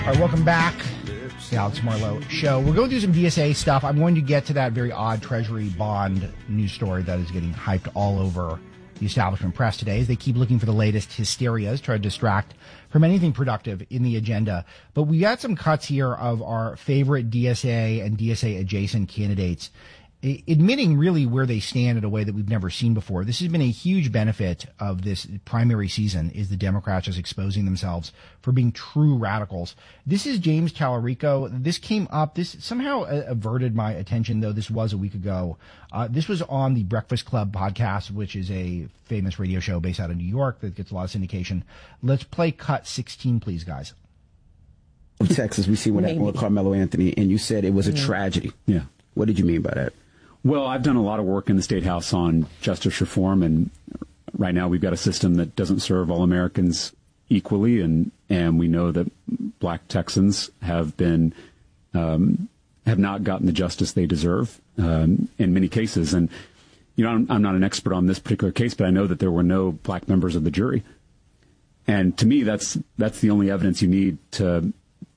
All right, welcome back. It's the Alex Marlowe Show. We're going through some DSA stuff. I'm going to get to that very odd Treasury bond news story that is getting hyped all over the establishment press today as they keep looking for the latest hysterias, try to distract from anything productive in the agenda. But we got some cuts here of our favorite DSA and DSA adjacent candidates admitting really where they stand in a way that we've never seen before. This has been a huge benefit of this primary season, is the Democrats just exposing themselves for being true radicals. This is James Tallarico. This came up. This somehow averted my attention, though this was a week ago. This was on the Breakfast Club podcast, which is a famous radio show based out of New York that gets a lot of syndication. Let's play cut 16, please, guys. Texas, we see what happened with Carmelo Anthony, and you said it was a tragedy. Yeah. What did you mean by that? Well, I've done a lot of work in the State House on justice reform, and right now we've got a system that doesn't serve all Americans equally, and we know that black Texans have been have not gotten the justice they deserve in many cases. And you know, I'm not an expert on this particular case, but I know that there were no black members of the jury, and to me, that's the only evidence you need to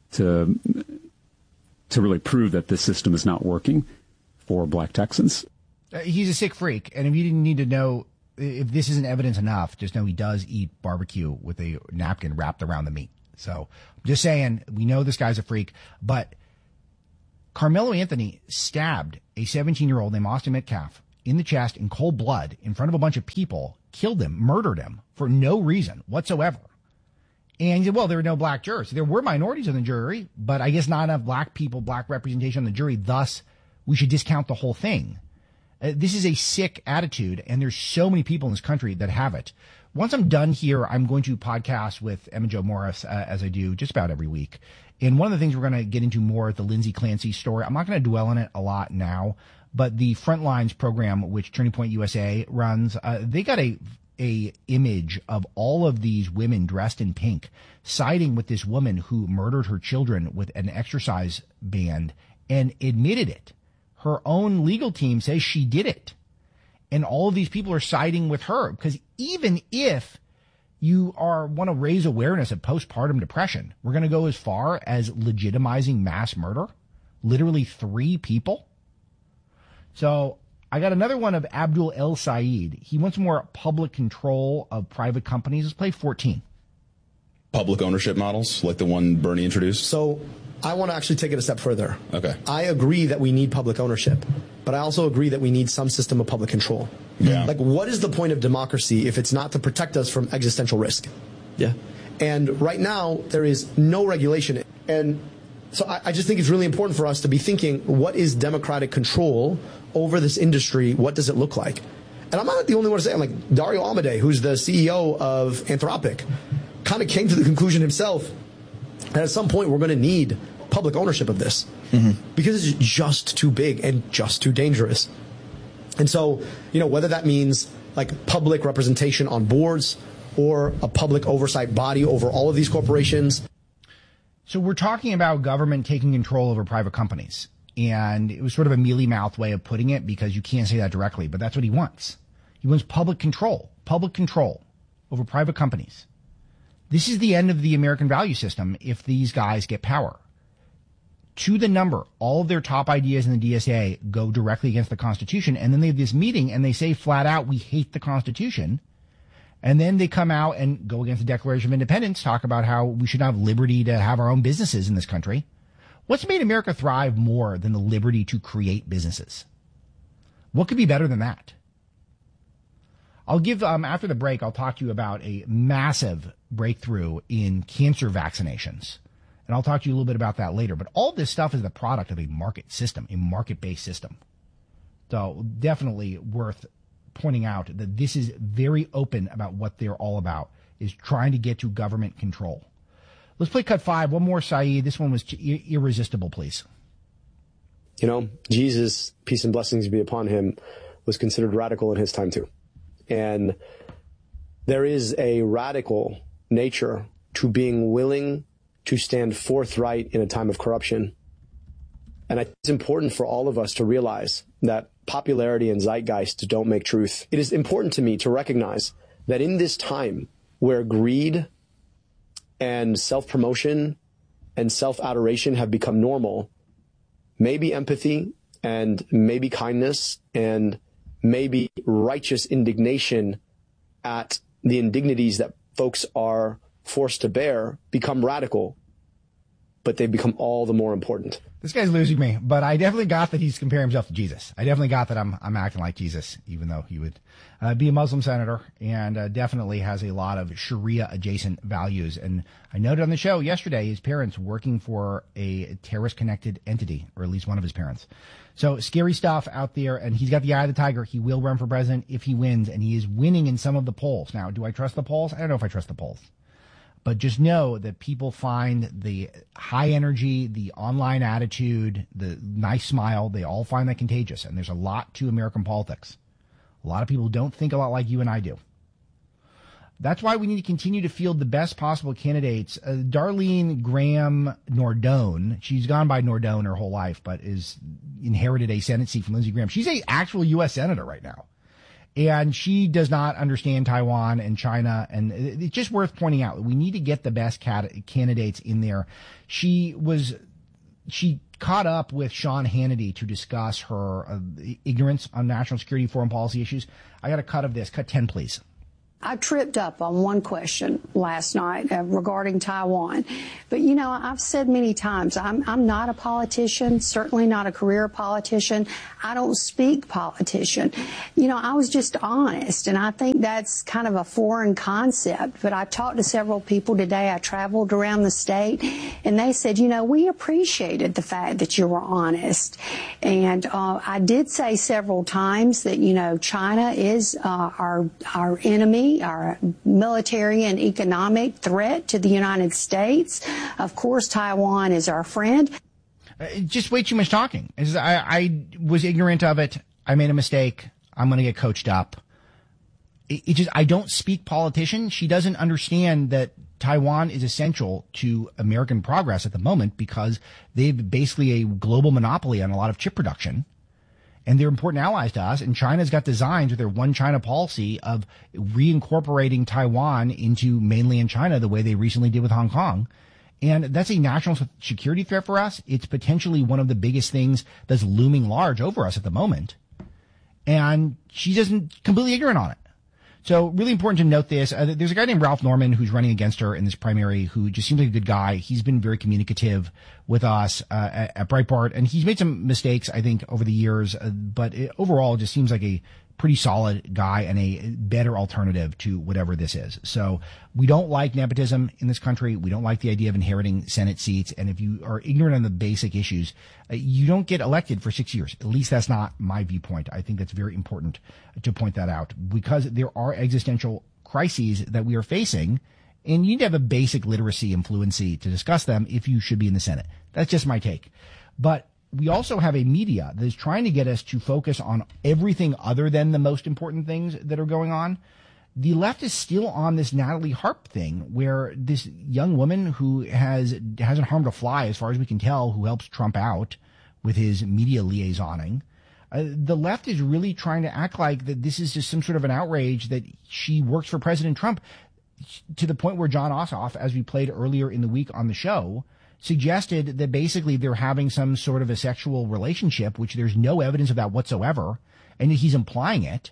really prove that this system is not working for black Texans. He's a sick freak, and if you didn't need to know if this isn't evidence enough, just know he does eat barbecue with a napkin wrapped around the meat. So I'm just saying, we know this guy's a freak, but Carmelo Anthony stabbed a 17-year-old named Austin Metcalf in the chest in cold blood in front of a bunch of people, killed him, murdered him for no reason whatsoever. And he said, well, there were no black jurors. There were minorities on the jury, but I guess not enough black people, black representation on the jury, thus we should discount the whole thing. This is a sick attitude, and there's so many people in this country that have it. Once I'm done here, I'm going to podcast with Emma Jo Morris, as I do just about every week. And one of the things we're going to get into more is the Lindsay Clancy story. I'm not going to dwell on it a lot now, but the Frontlines program, which Turning Point USA runs, they got a image of all of these women dressed in pink, siding with this woman who murdered her children with an exercise band and admitted it. Her own legal team says she did it. And all of these people are siding with her, because even if you want to raise awareness of postpartum depression, we're going to go as far as legitimizing mass murder. Literally 3 people. So I got another one of Abdul El Sayed. He wants more public control of private companies. Let's play 14. Public ownership models like the one Bernie introduced? So I want to actually take it a step further. Okay. I agree that we need public ownership, but I also agree that we need some system of public control. Yeah. Like, what is the point of democracy if it's not to protect us from existential risk? Yeah. And right now, there is no regulation. And so I just think it's really important for us to be thinking, what is democratic control over this industry? What does it look like? And I'm not the only one to say it. Like, Dario Amodei, who's the CEO of Anthropic, kind of came to the conclusion himself that at some point we're going to need public ownership of this because it's just too big and just too dangerous. And so, you know, whether that means like public representation on boards or a public oversight body over all of these corporations. So we're talking about government taking control over private companies. And it was sort of a mealy-mouthed way of putting it because you can't say that directly, but that's what he wants. He wants public control over private companies. This is the end of the American value system if these guys get power. To the number, all of their top ideas in the DSA go directly against the Constitution, and then they have this meeting and they say flat out, we hate the Constitution. And then they come out and go against the Declaration of Independence, talk about how we should have liberty to have our own businesses in this country. What's made America thrive more than the liberty to create businesses? What could be better than that? I'll give, after the break, I'll talk to you about a massive breakthrough in cancer vaccinations. And I'll talk to you a little bit about that later. But all this stuff is the product of a market system, a market-based system. So definitely worth pointing out that this is very open about what they're all about, is trying to get to government control. Let's play cut 5. One more, Saeed. This one was irresistible, please. You know, Jesus, peace and blessings be upon him, was considered radical in his time too. And there is a radical nature to being willing to stand forthright in a time of corruption. And I think it's important for all of us to realize that popularity and zeitgeist don't make truth. It is important to me to recognize that in this time where greed and self-promotion and self-adoration have become normal, maybe empathy and maybe kindness and maybe righteous indignation at the indignities that folks are forced to bear become radical, but they become all the more important. This guy's losing me, but I definitely got that he's comparing himself to Jesus. I definitely got that I'm acting like Jesus, even though he would be a Muslim senator, and definitely has a lot of Sharia-adjacent values. And I noted on the show yesterday his parents working for a terrorist-connected entity, or at least one of his parents. So scary stuff out there, and he's got the eye of the tiger. He will run for president if he wins, and he is winning in some of the polls. Now, do I trust the polls? I don't know if I trust the polls. But just know that people find the high energy, the online attitude, the nice smile, they all find that contagious. And there's a lot to American politics. A lot of people don't think a lot like you and I do. That's why we need to continue to field the best possible candidates. Darlene Graham Nordone, she's gone by Nordone her whole life, but is inherited a Senate seat from Lindsey Graham. She's a actual U.S. senator right now. And she does not understand Taiwan and China. And it's just worth pointing out, we need to get the best candidates in there. She caught up with Sean Hannity to discuss her ignorance on national security, foreign policy issues. I got a cut of this. Cut 10, please. I tripped up on one question last night regarding Taiwan. But, you know, I've said many times, I'm not a politician, certainly not a career politician. I don't speak politician. You know, I was just honest, and I think that's kind of a foreign concept. But I talked to several people today. I traveled around the state, and they said, you know, we appreciated the fact that you were honest. And I did say several times that, you know, China is our enemy, our military and economic threat to the United States. Of course, Taiwan is our friend. Just way too much talking. I was ignorant of it. I made a mistake. I'm going to get coached up. I don't speak politician. She doesn't understand that Taiwan is essential to American progress at the moment because they've basically a global monopoly on a lot of chip production. And they're important allies to us. And China's got designs with their one China policy of reincorporating Taiwan into mainland China the way they recently did with Hong Kong. And that's a national security threat for us. It's potentially one of the biggest things that's looming large over us at the moment. And she doesn't completely ignorant on it. So really important to note this. There's a guy named Ralph Norman who's running against her in this primary who just seems like a good guy. He's been very communicative with us at Breitbart, and he's made some mistakes, I think, over the years. But overall, it just seems like a pretty solid guy and a better alternative to whatever this is. So we don't like nepotism in this country. We don't like the idea of inheriting Senate seats. And if you are ignorant on the basic issues, you don't get elected for 6 years. At least that's not my viewpoint. I think that's very important to point that out because there are existential crises that we are facing. And you need to have a basic literacy and fluency to discuss them if you should be in the Senate. That's just my take. But we also have a media that is trying to get us to focus on everything other than the most important things that are going on. The left is still on this Natalie Harp thing where this young woman who hasn't harmed a fly as far as we can tell, who helps Trump out with his media liaisoning. The left is really trying to act like that this is just some sort of an outrage that she works for President Trump, to the point where John Ossoff, as we played earlier in the week on the show, suggested that basically they're having some sort of a sexual relationship, which there's no evidence of that whatsoever, and he's implying it,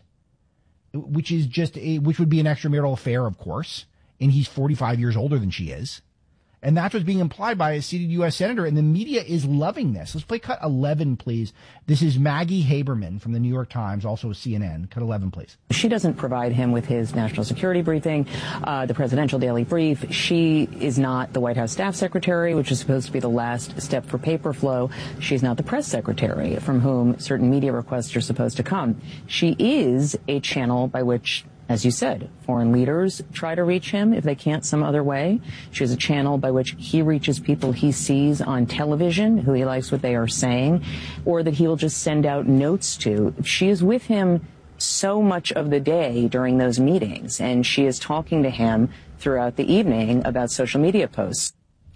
which would be an extramarital affair, of course, and he's 45 years older than she is. And that's what's being implied by a seated U.S. senator, and the media is loving this. Let's play cut 11, please. This is Maggie Haberman from the New York Times, also CNN. Cut 11, please. She doesn't provide him with his national security briefing, the presidential daily brief. She is not the White House staff secretary, which is supposed to be the last step for paper flow. She's not the press secretary from whom certain media requests are supposed to come. She is a channel by which, as you said, foreign leaders try to reach him if they can't some other way. She has a channel by which he reaches people he sees on television, who he likes what they are saying, or that he will just send out notes to. She is with him so much of the day during those meetings, and she is talking to him throughout the evening about social media posts.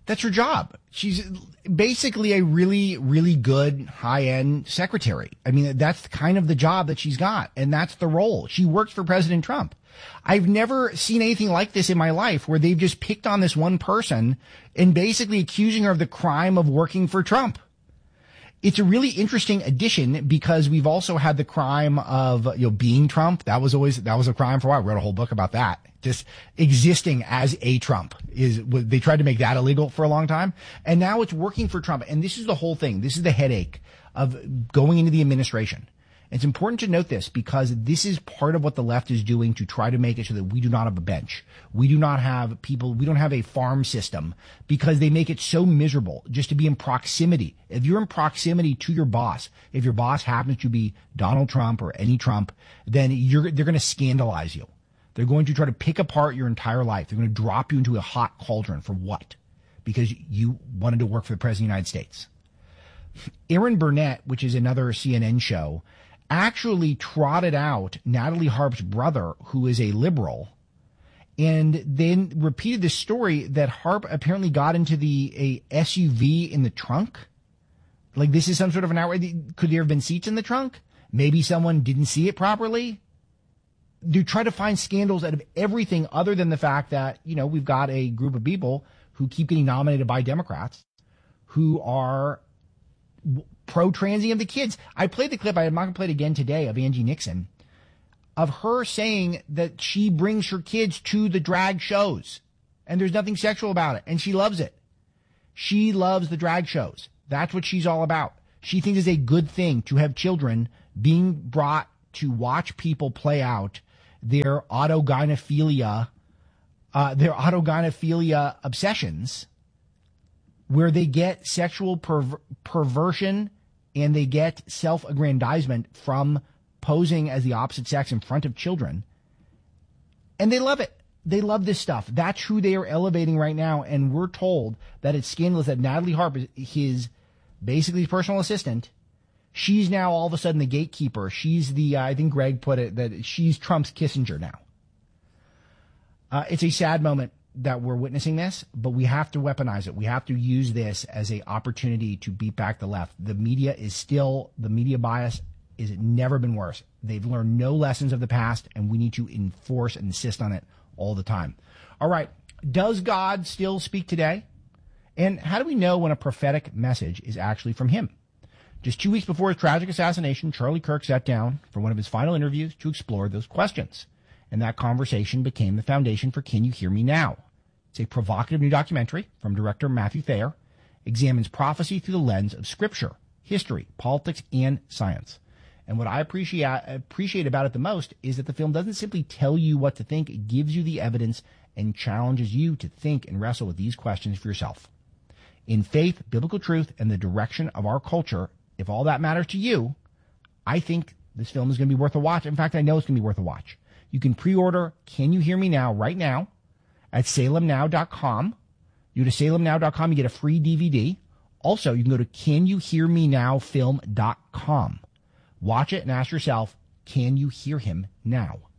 That's her job. She's basically a really, really good high-end secretary. I mean, that's kind of the job that she's got, and that's the role. She works for President Trump. I've never seen anything like this in my life where they've just picked on this one person and basically accusing her of the crime of working for Trump. It's a really interesting addition because we've also had the crime of, being Trump. That was a crime for a while. I wrote a whole book about that. Just existing as a Trump they tried to make that illegal for a long time. And now it's working for Trump. And this is the whole thing. This is the headache of going into the administration. It's important to note this because this is part of what the left is doing to try to make it so that we do not have a bench. We do not have people. We don't have a farm system because they make it so miserable just to be in proximity. If you're in proximity to your boss, if your boss happens to be Donald Trump or any Trump, then they're going to scandalize you. They're going to try to pick apart your entire life. They're going to drop you into a hot cauldron for what? Because you wanted to work for the President of the United States. Erin Burnett, which is another CNN show, actually trotted out Natalie Harp's brother, who is a liberal, and then repeated the story that Harp apparently got into a SUV in the trunk. Like this is some sort of an outrage. Could there have been seats in the trunk? Maybe someone didn't see it properly. They try to find scandals out of everything other than the fact that, we've got a group of people who keep getting nominated by Democrats who are pro-transing of the kids. I played the clip, I'm not going to play it again today, of Angie Nixon, of her saying that she brings her kids to the drag shows and there's nothing sexual about it. And she loves it. She loves the drag shows. That's what she's all about. She thinks it's a good thing to have children being brought to watch people play out their autogynephilia obsessions, where they get sexual perversion and they get self-aggrandizement from posing as the opposite sex in front of children. And they love it. They love this stuff. That's who they are elevating right now. And we're told that it's scandalous that Natalie Harp is basically his personal assistant. She's now all of a sudden the gatekeeper. She's I think Greg put it, that she's Trump's Kissinger now. It's a sad moment that we're witnessing this, but we have to weaponize it. We have to use this as an opportunity to beat back the left. The media bias is never been worse. They've learned no lessons of the past, and we need to enforce and insist on it all the time. All right. Does God still speak today? And how do we know when a prophetic message is actually from him? Just 2 weeks before his tragic assassination, Charlie Kirk sat down for one of his final interviews to explore those questions. And that conversation became the foundation for Can You Hear Me Now? It's a provocative new documentary from director Matthew Thayer, examines prophecy through the lens of scripture, history, politics, and science. And what I appreciate about it the most is that the film doesn't simply tell you what to think, it gives you the evidence and challenges you to think and wrestle with these questions for yourself. In faith, biblical truth, and the direction of our culture, if all that matters to you, I think this film is going to be worth a watch. In fact, I know it's going to be worth a watch. You can pre-order Can You Hear Me Now right now at salemnow.com. You go to salemnow.com, you get a free DVD. Also, you can go to canyouhearmenowfilm.com. Watch it and ask yourself, can you hear him now?